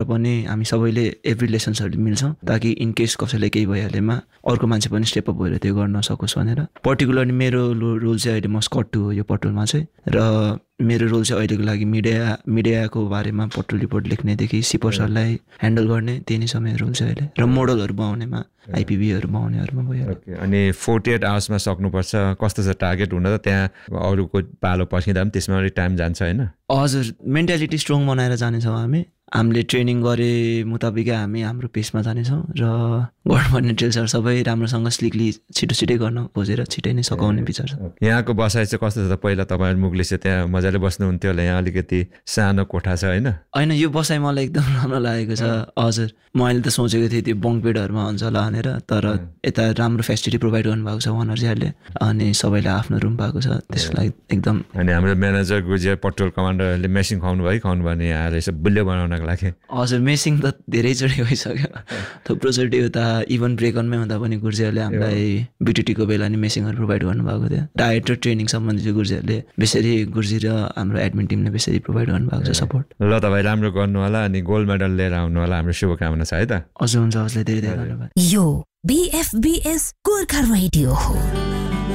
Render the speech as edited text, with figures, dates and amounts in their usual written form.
पनि हामी सबैले एभ्री लेसन्सहरू मिल्छौँ ताकि इन केस कसैले केही भइहालेमा अर्को मान्छे पनि स्टेप अप भएर त्यो गर्न सकोस् भनेर। पर्टिकुलरली मेरो रोल चाहिँ अहिले म स्कट 2 हो यो पट्रोलमा चाहिँ, र मेरो रोल चाहिँ अहिलेको लागि मिडियाको बारेमा पट्रोल रिपोर्ट लेख्नेदेखि सिपर्सहरूलाई ह्यान्डल गर्ने त्यही नै छ मेरो रोल चाहिँ अहिले, र मोडलहरू बनाउनेमा आइपिबीहरू बनाउनेहरूमा भयो। अनि 48 आवर्समा सक्नुपर्छ कस्तो छ टार्गेट हुन त त्यहाँ अरूको पालो पर्खिँदा पनि त्यसमा अलिक टाइम जान्छ होइन? हजुर, मेन्टालिटी स्ट्रङ बनाएर जानेछौँ हामीले ट्रेनिङ गरे मुताबिकै हामी हाम्रो पेसमा जानेछौँ र गर्नुपर्ने ड्रिल्सहरू सबै राम्रोसँग स्लिकली छिटो गर्न खोजेर छिटै नै सघाउने विचार छ। यहाँको बसाइ चाहिँ कस्तो छ त? पहिला तपाईँहरू मुगले चाहिँ त्यहाँ मजाले बस्नुहुन्थ्यो होला, यहाँ अलिकति सानो कोठा छ होइन? यो बसाइ मलाई एकदम राम्रो लागेको छ। हजुर, मैले त सोचेको थिएँ त्यो बङ्क बेडहरूमा हुन्छ होला भनेर, तर यता राम्रो फेसिलिटी प्रोभाइड गर्नुभएको छ उहाँहरूले, अनि सबैलाई आफ्नो रुम भएको छ, त्यसको लागि एकदम। अनि हाम्रो म्यानेजर गुजिया पट्रोल कमान्डरहरूले मेसिङ खुवाउनु भने यहाँ रहेछ बुल्ले बनाउनको लागि? हजुर, मेसिङ त धेरैचोटि भइसक्यो, थुप्रोचोटि उता इभन ब्रेकअनमै हुँदा पनि गुर्जियाहरूले हामीलाई बिटिटीको बेला नि मेसिङहरू प्रोभाइड गर्नुभएको थियो। डायट र ट्रेनिङ सम्बन्धी चाहिँ गुर्जियाहरूले बेसरी गुर्जी र हाम्रो एडमिन टिमले बेसरी प्रोभाइड गर्नुभएको छ सपोर्ट। ल तपाईँ राम्रो गर्नु होला अनि गोल्ड मेडल लिएर आउनु होला, हाम्रो शुभकामना छ है त। हजुर हुन्छ, हजुरलाई धेरै धेरै धन्यवाद। यो BFBS गोर्खा रेडियो हो।